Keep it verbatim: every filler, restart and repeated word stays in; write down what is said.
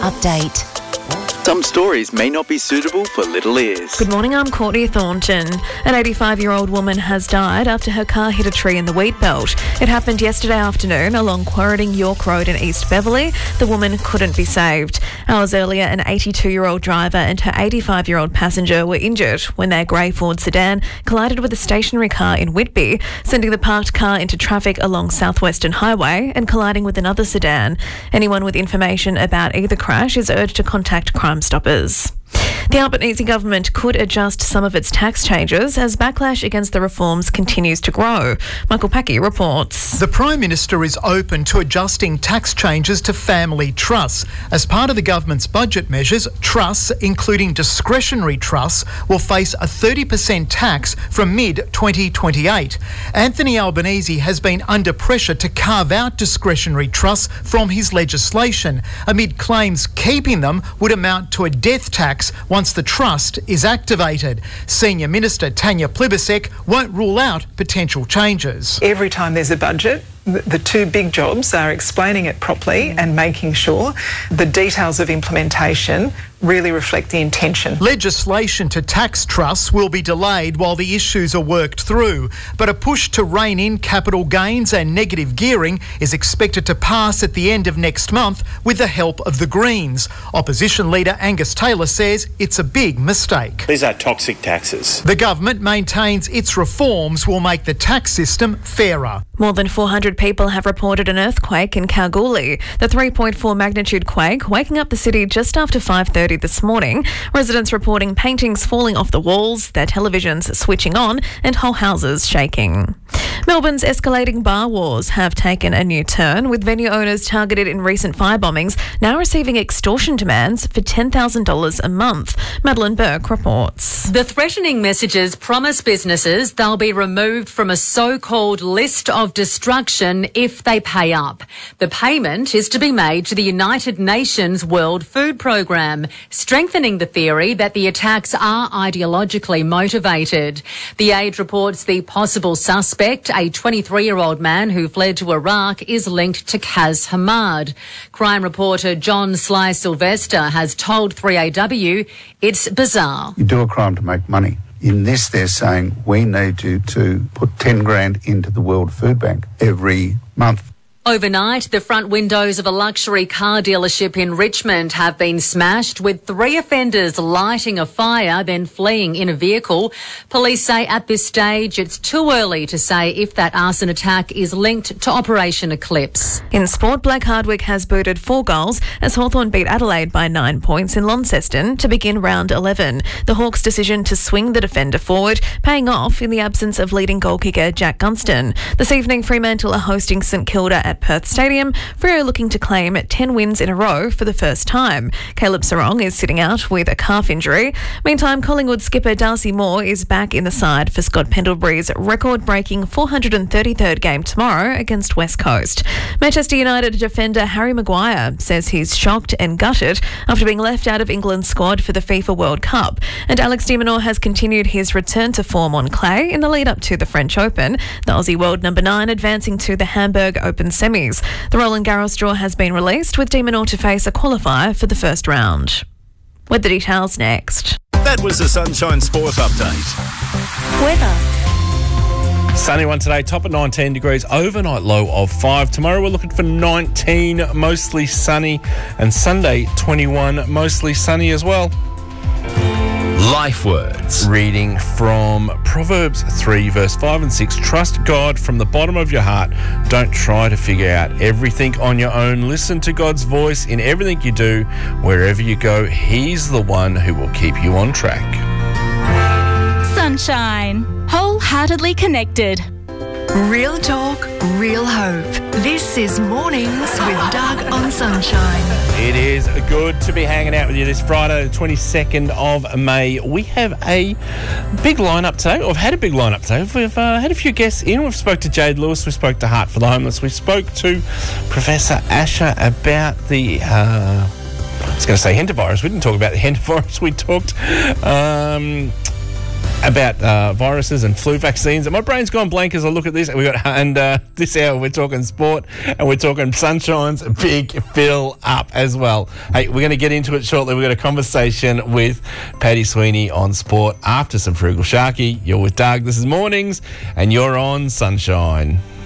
Update. Some stories may not be suitable for little ears. Good morning, I'm Courtney Thornton. An eighty-five-year-old woman has died after her car hit a tree in the wheat belt. It happened yesterday afternoon along Quarrading York Road in East Beverley. The woman couldn't be saved. Hours earlier, an eighty-two-year-old driver and her eighty-five-year-old passenger were injured when their grey Ford sedan collided with a stationary car in Whitby, sending the parked car into traffic along South Western Highway and colliding with another sedan. Anyone with information about either crash is urged to contact Crime Stoppers. The Albanese government could adjust some of its tax changes as backlash against the reforms continues to grow. Michael Packy reports. The Prime Minister is open to adjusting tax changes to family trusts. As part of the government's budget measures, trusts, including discretionary trusts, will face a thirty percent tax from mid twenty twenty-eight. Anthony Albanese has been under pressure to carve out discretionary trusts from his legislation, amid claims keeping them would amount to a death tax once the trust is activated. Senior Minister Tanya Plibersek won't rule out potential changes. Every time there's a budget, the two big jobs are explaining it properly and making sure the details of implementation really reflect the intention. Legislation to tax trusts will be delayed while the issues are worked through, but a push to rein in capital gains and negative gearing is expected to pass at the end of next month with the help of the Greens. Opposition leader Angus Taylor says it's a big mistake. These are toxic taxes. The government maintains its reforms will make the tax system fairer. More than four hundred people have reported an earthquake in Kalgoorlie. The three point four magnitude quake waking up the city just after five thirty this morning. Residents reporting paintings falling off the walls, their televisions switching on and whole houses shaking. Melbourne's escalating bar wars have taken a new turn, with venue owners targeted in recent fire bombings now receiving extortion demands for ten thousand dollars a month. Madeline Burke reports. The threatening messages promise businesses they'll be removed from a so-called list of destruction if they pay up. The payment is to be made to the United Nations World Food Programme, strengthening the theory that the attacks are ideologically motivated. The Age reports the possible suspect, a twenty-three-year-old man who fled to Iraq, is linked to Kaz Hamad. Crime reporter John Sly Sylvester has told three A W it's bizarre. You do a crime to make money. In this, they're saying we need you to put ten grand into the World Food Bank every month. Overnight, the front windows of a luxury car dealership in Richmond have been smashed, with three offenders lighting a fire, then fleeing in a vehicle. Police say at this stage it's too early to say if that arson attack is linked to Operation Eclipse. In sport, Black Hardwick has booted four goals as Hawthorn beat Adelaide by nine points in Launceston to begin round eleven. The Hawks' decision to swing the defender forward paying off in the absence of leading goal kicker Jack Gunston. This evening, Fremantle are hosting St Kilda at Perth Stadium. Freo looking to claim ten wins in a row for the first time. Caleb Sarong is sitting out with a calf injury. Meantime, Collingwood skipper Darcy Moore is back in the side for Scott Pendlebury's record-breaking four hundred thirty-third game tomorrow against West Coast. Manchester United defender Harry Maguire says he's shocked and gutted after being left out of England's squad for the FIFA World Cup. And Alex de Minaur has continued his return to form on clay in the lead-up to the French Open. The Aussie world number nine advancing to the Hamburg Open semis. The Roland Garros draw has been released, with de Minaur to face a qualifier for the first round. With the details next. That was the Sunshine Sport Update. Weather. Sunny one today, top at nineteen degrees, overnight low of five. Tomorrow we're looking for nineteen, mostly sunny, and Sunday twenty-one, mostly sunny as well. Life words. Reading from Proverbs three, verse five and six. Trust God from the bottom of your heart. Don't try to figure out everything on your own. Listen to God's voice in everything you do. Wherever you go, He's the one who will keep you on track. Sunshine. Wholeheartedly connected. Real talk, real hope. This is Mornings with Doug on Sunshine. It is good to be hanging out with you this Friday, the twenty-second of May. We have a big lineup today. We've had a big lineup today. We've uh, had a few guests in. We've spoke to Jade Lewis. We spoke to Heart for the Homeless. We spoke to Professor Asher about the... Uh, I was going to say hendavirus. We didn't talk about the hendavirus. We talked... Um, about uh, viruses and flu vaccines. And my brain's gone blank as I look at this. We got and uh, this hour we're talking sport and we're talking Sunshine's big fill up as well. Hey, we're going to get into it shortly. We've got a conversation with Paddy Sweeney on sport after some Frugal Sharky. You're with Doug. This is Mornings and you're on Sunshine.